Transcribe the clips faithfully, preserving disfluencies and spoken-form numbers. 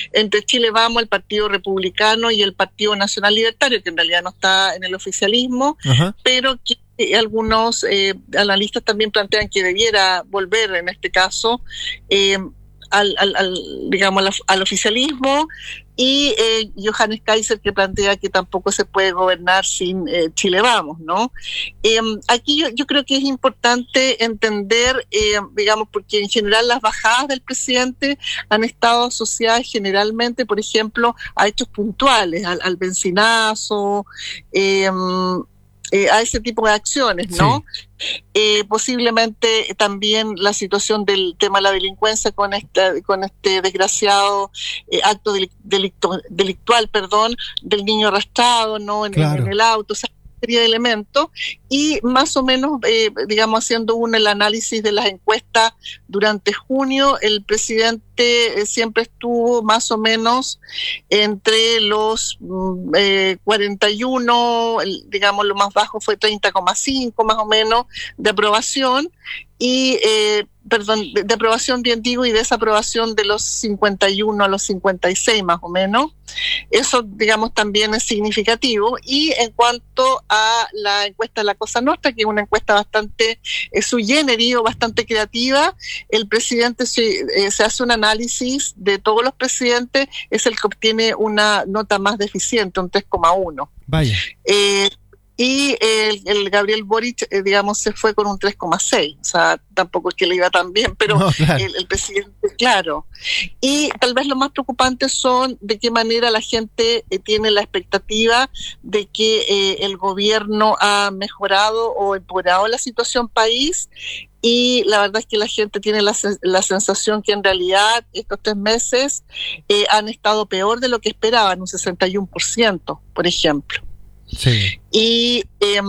entre Chile Vamos, el Partido Republicano y el Partido Nacional Libertario, que en realidad no está en el oficialismo, uh-huh. pero que algunos eh, analistas también plantean que debiera volver, en este caso, eh, al, al, al, digamos, al, al oficialismo, y eh, Johannes Kaiser, que plantea que tampoco se puede gobernar sin eh, Chile Vamos, ¿no? Eh, aquí yo, yo creo que es importante entender, eh, digamos, porque en general las bajadas del presidente han estado asociadas generalmente, por ejemplo, a hechos puntuales, al, al bencinazo, eh, Eh, a ese tipo de acciones, ¿no? Sí. Eh, posiblemente también la situación del tema de la delincuencia con esta, con este desgraciado eh, acto delicto, delictual, perdón, del niño arrastrado, ¿no? En, claro. en el auto, o sea, serie de elementos, y más o menos, eh, digamos, haciendo un el análisis de las encuestas durante junio, el presidente eh, siempre estuvo más o menos entre los eh, cuarenta y uno, el, digamos, lo más bajo fue treinta coma cinco más o menos de aprobación, y eh, perdón, de, de aprobación bien digo, y desaprobación de los cincuenta y uno a los cincuenta y seis más o menos. Eso, digamos, también es significativo. Y en cuanto a la encuesta de la Cosa Nostra, que es una encuesta bastante eh, sui generis, bastante creativa, el presidente se, eh, se hace un análisis de todos los presidentes, es el que obtiene una nota más deficiente, un tres coma uno. Vaya. Eh, Y el, el Gabriel Boric, eh, digamos, se fue con un tres coma seis. O sea, tampoco es que le iba tan bien, pero no, claro. el, el presidente, claro. Y tal vez lo más preocupante son de qué manera la gente eh, tiene la expectativa de que eh, el gobierno ha mejorado o empeorado la situación país. Y la verdad es que la gente tiene la, la sensación que en realidad estos tres meses eh, han estado peor de lo que esperaban, un sesenta y uno por ciento, por ejemplo. Sí. Y, eh,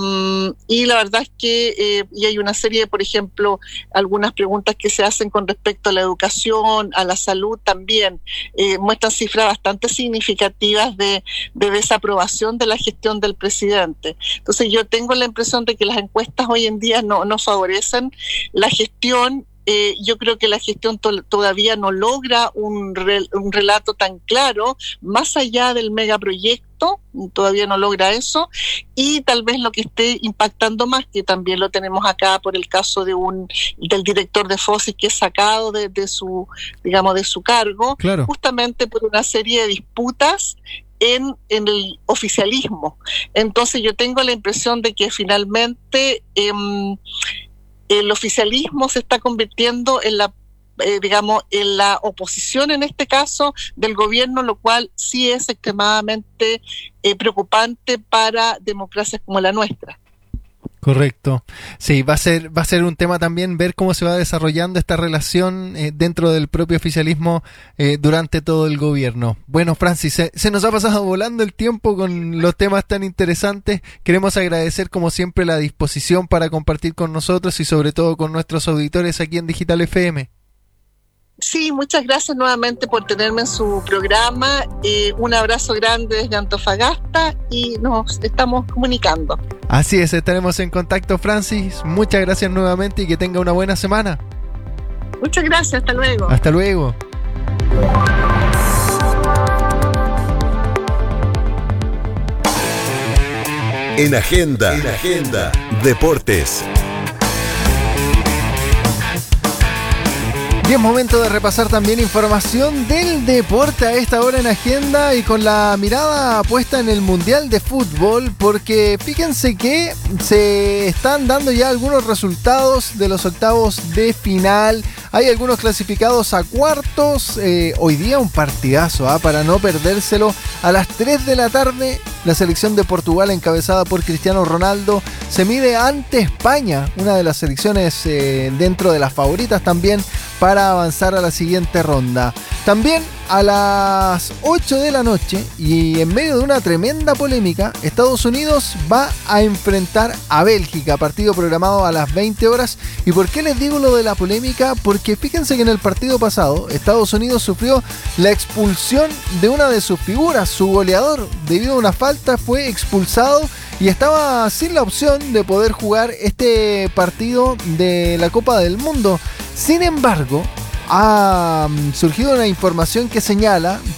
y la verdad es que eh, y hay una serie, por ejemplo, algunas preguntas que se hacen con respecto a la educación, a la salud también, eh, muestran cifras bastante significativas de, de desaprobación de la gestión del presidente. Entonces yo tengo la impresión de que las encuestas hoy en día no, no favorecen la gestión. Eh, yo creo que la gestión to- todavía no logra un, re- un relato tan claro, más allá del megaproyecto, todavía no logra eso, y tal vez lo que esté impactando más, que también lo tenemos acá por el caso de un del director de Fosis que es sacado de, de su, digamos, de su cargo, claro. justamente por una serie de disputas en, en el oficialismo. Entonces yo tengo la impresión de que finalmente eh, el oficialismo se está convirtiendo en la, eh, digamos, en la oposición en este caso del gobierno, lo cual sí es extremadamente eh, preocupante para democracias como la nuestra. Correcto. Sí, va a ser va a ser un tema también ver cómo se va desarrollando esta relación eh, dentro del propio oficialismo eh, durante todo el gobierno. Bueno, Francis, se, se nos ha pasado volando el tiempo con los temas tan interesantes. Queremos agradecer como siempre la disposición para compartir con nosotros y sobre todo con nuestros auditores aquí en Digital F M. Sí, muchas gracias nuevamente por tenerme en su programa. Eh, un abrazo grande desde Antofagasta y nos estamos comunicando. Así es, estaremos en contacto, Francis. Muchas gracias nuevamente y que tenga una buena semana. Muchas gracias, hasta luego. Hasta luego. En Agenda, en Agenda, Deportes. Y es momento de repasar también información del deporte a esta hora en Agenda y con la mirada puesta en el Mundial de Fútbol, porque fíjense que se están dando ya algunos resultados de los octavos de final. Hay algunos clasificados a cuartos. Eh, hoy día un partidazo, ¿eh? Para no perdérselo. A las tres de la tarde, la selección de Portugal, encabezada por Cristiano Ronaldo, se mide ante España, una de las selecciones eh, dentro de las favoritas también para avanzar a la siguiente ronda. También a las ocho de la noche y en medio de una tremenda polémica, Estados Unidos va a enfrentar a Bélgica, partido programado a las veinte horas. ¿Y por qué les digo lo de la polémica? Porque fíjense que en el partido pasado Estados Unidos sufrió la expulsión de una de sus figuras, su goleador, debido a una falta fue expulsado y estaba sin la opción de poder jugar este partido de la Copa del Mundo. Sin embargo, ha surgido una información que señala